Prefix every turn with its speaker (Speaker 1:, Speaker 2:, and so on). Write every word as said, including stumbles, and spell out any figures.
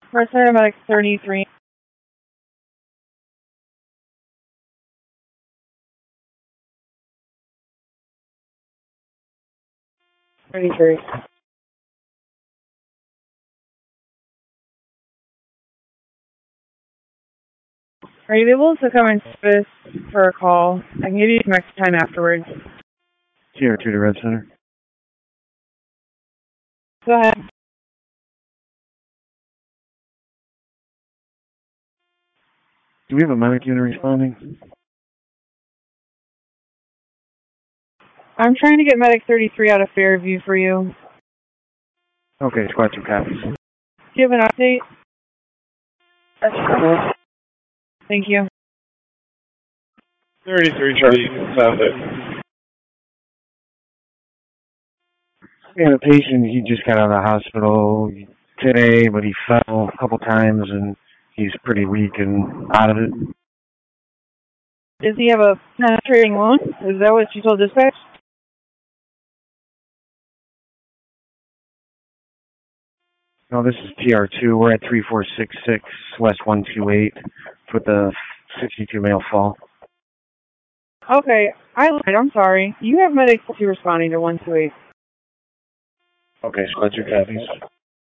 Speaker 1: First paramedic thirty-three. thirty-three. Are you able to come in space for a call? I can give you some extra time afterwards.
Speaker 2: T R two to Red Center.
Speaker 1: Go ahead.
Speaker 2: Do we have a medic unit responding?
Speaker 1: I'm trying to get medic thirty-three out of Fairview for you.
Speaker 2: Okay, squad two copies.
Speaker 1: Do you have an update? Thank you.
Speaker 3: thirty-three, Charlie, found it.
Speaker 2: Yeah, the patient, he just got out of the hospital today, but he fell a couple times and he's pretty weak and out of it.
Speaker 1: Does he have a penetrating wound? Is that what you told dispatch?
Speaker 2: No, this is T R two. We're at three four six six West one two eight with the sixty-two male fall.
Speaker 1: Okay, I lied. I'm sorry. You have medic two responding to one two eight.
Speaker 2: Okay, squad two copies.